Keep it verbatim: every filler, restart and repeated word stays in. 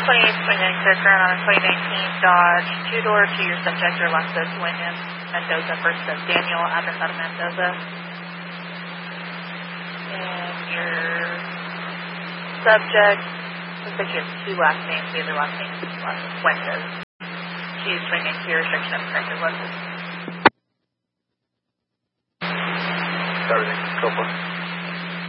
twenty-eight twenty-nine clear current on a twenty nineteen Dodge two-door to your subject or Alexis William Mendoza, first of Daniel, address out of Mendoza. And your subject, looks like you have two last names, the other last name is Fuentes. She's twenty-nine clear restriction of corrected Alexis. Everything, go for it.